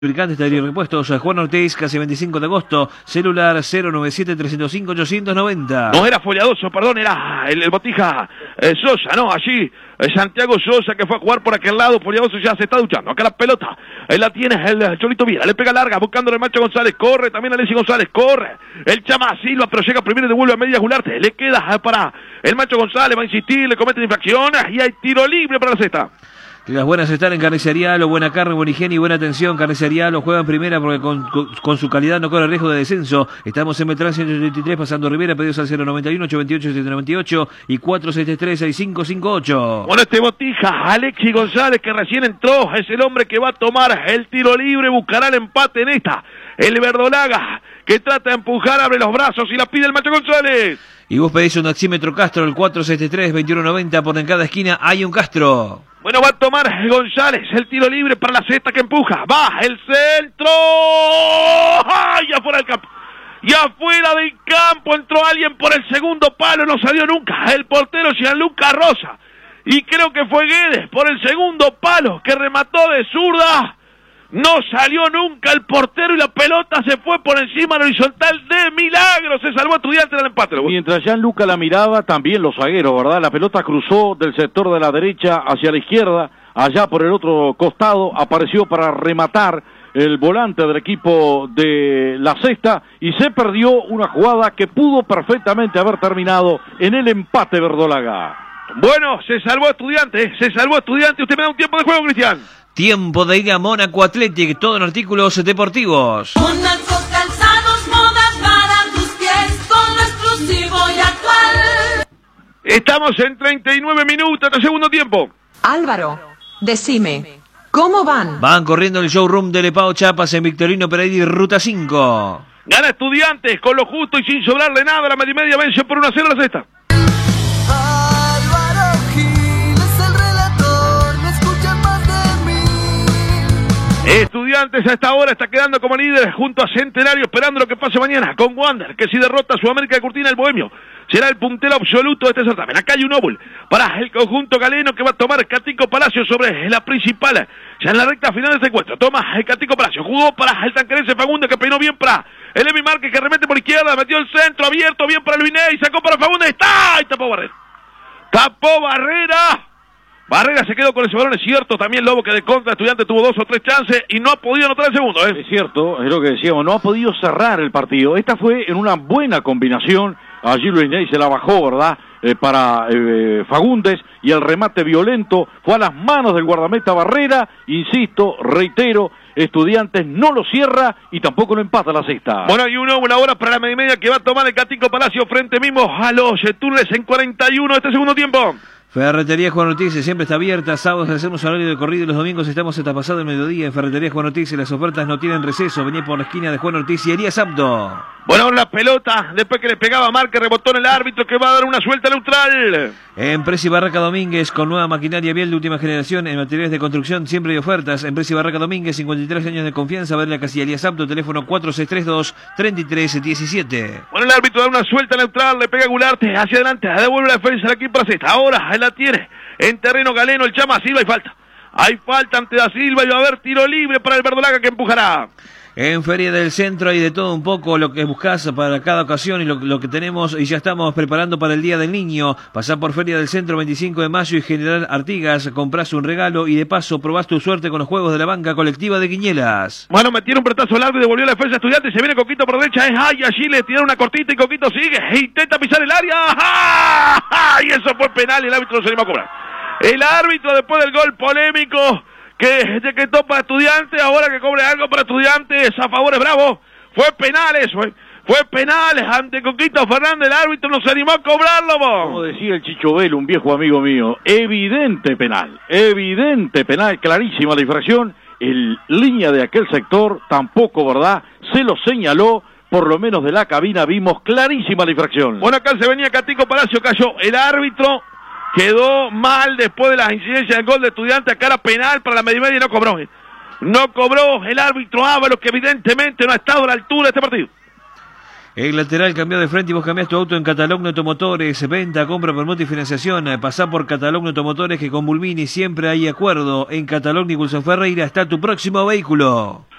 Lubricantes Taller y Repuestos, Juan Ortiz, casi 25 de agosto, celular 097-305-890. No era Foliadoso, perdón, era el Botija Sosa, ¿no? Allí, Santiago Sosa, que fue a jugar por aquel lado. Foliadoso ya se está duchando. Acá la pelota, ahí la tiene el Cholito Viera, le pega larga, buscándole el Macho González, corre también Alexis González, corre el Chama Silva, pero llega primero y devuelve a media Gularte, le queda para el Macho González, va a insistir, le comete infracción y hay tiro libre para la cesta. Las buenas están en Carnicería Lo, buena carne, buena higiene y buena atención. Carnicería Lo juega en primera porque con su calidad no corre riesgo de descenso. Estamos en Beltrán 183 pasando Rivera, pedidos al 091-828-798 y 473-6558. Bueno, este Botija, Alexis González, que recién entró, es el hombre que va a tomar el tiro libre, buscará el empate en esta. El Verdolaga, que trata de empujar, abre los brazos y la pide el Macho González. Y vos pedís un oxímetro Castro, el 473-2190, por en cada esquina hay un Castro. Bueno, va a tomar González el tiro libre para la cesta que empuja. Va el centro. ¡Ay! Afuera del campo. Y afuera del campo entró alguien por el segundo palo. No salió nunca. El portero Gianluca Rosa. Y creo que fue Guedes por el segundo palo que remató de zurda. No salió nunca el portero y la pelota se fue por encima del horizontal de milagro. Se salvó Estudiantes del empate. Mientras Gianluca la miraba, también los zagueros, ¿verdad? La pelota cruzó del sector de la derecha hacia la izquierda. Allá por el otro costado apareció para rematar el volante del equipo de la cesta y se perdió una jugada que pudo perfectamente haber terminado en el empate Verdolaga. Bueno, se salvó Estudiantes. ¿Usted me da un tiempo de juego, Cristian? Tiempo de ir a Mónaco Athletic, todo en artículos deportivos. Mónaco Calzados, moda para tus pies, con lo exclusivo y actual. Estamos en 39 minutos de segundo tiempo. Álvaro, decime, ¿cómo van? Van corriendo el showroom de Lepao Chiapas en Victorino Pereira, Ruta 5. Gana Estudiantes con lo justo y sin sobrarle nada. La media vence por 1-0 la cesta. Estudiantes a esta hora está quedando como líder junto a Centenario, esperando lo que pase mañana con Wander, que si derrota a Sudamérica de Curtina, el Bohemio será el puntero absoluto de este certamen. Acá hay un óvul para el conjunto galeno que va a tomar Catico Palacio sobre la principal, ya en la recta final de este encuentro. Toma el Catico Palacio, jugó para el tanquerense Fagundes, que peinó bien para el Emi Márquez, que remete por izquierda, metió el centro abierto, bien para Luiné, y sacó para Fagundes, ¡está! Y tapó Barrera. Barrera se quedó con ese balón, es cierto, también Lobo, que de contra Estudiante tuvo 2 o 3 chances y no ha podido anotar el segundo. Es cierto, es lo que decíamos, no ha podido cerrar el partido. Esta fue en una buena combinación, allí Luis Ney se la bajó, ¿verdad?, para Fagundes, y el remate violento fue a las manos del guardameta Barrera. Insisto, reitero, Estudiantes no lo cierra y tampoco lo empata la cesta. Bueno, hay un óvulo ahora para la media que va a tomar el Catico Palacio frente mismo a los Turles en 41 de este segundo tiempo. Ferretería Juan Ortiz siempre está abierta, sábados hacemos horario de corrido y los domingos estamos hasta pasado el mediodía. En Ferretería Juan Ortiz las ofertas no tienen receso. Vení por la esquina de Juan Ortiz y Elías Abdo. Bueno, la pelota, después que le pegaba Márquez, rebotó en el árbitro, que va a dar una suelta neutral. Empresa y Barraca Domínguez, con nueva maquinaria vial de última generación en materiales de construcción, siempre hay ofertas. Empresa y Barraca Domínguez, 53 años de confianza. Ver la casilla Elías Abdo, teléfono 4632-3317. Bueno, el árbitro da una suelta neutral, le pega a Gularte hacia adelante, devuelve la defensa al equipo para cesta. Ahora él la tiene en terreno galeno el Chama Silva, y falta. Hay falta ante Da Silva y va a haber tiro libre para el Verdolaga, que empujará. En Feria del Centro hay de todo un poco, lo que buscas para cada ocasión y lo que tenemos, y ya estamos preparando para el Día del Niño. Pasá por Feria del Centro 25 de mayo y General Artigas, comprás un regalo y de paso probás tu suerte con los juegos de la banca colectiva de Quiñelas. Bueno, metieron un pretazo largo y devolvió la defensa Estudiante, se viene Coquito por derecha, ay, allí le tiraron una cortita y Coquito sigue, intenta pisar el área, ¡ah! Y eso fue penal y el árbitro no se animó a cobrar. El árbitro, después del gol polémico que decretó para Estudiantes, ahora que cobre algo para Estudiantes a favor, es bravo. Fue penales ante Coquito Fernández, el árbitro no se animó a cobrarlo, Como decía el Chicho Velo, un viejo amigo mío, evidente penal, clarísima la infracción. El línea de aquel sector tampoco, ¿verdad?, se lo señaló. Por lo menos de la cabina vimos clarísima la infracción. Bueno, acá se venía Catico Palacio, cayó el árbitro. Quedó mal después de las incidencias del gol de Estudiantes. Acá era penal para la media y no cobró. No cobró el árbitro Ábalos, que evidentemente no ha estado a la altura de este partido. El lateral cambió de frente y vos cambiás tu auto en Catalogno Automotores. Venta, compra, permuta y financiación. Pasá por Catalogno Automotores, que con Bulmini siempre hay acuerdo. En Catalogno y Wilson Ferreira está tu próximo vehículo.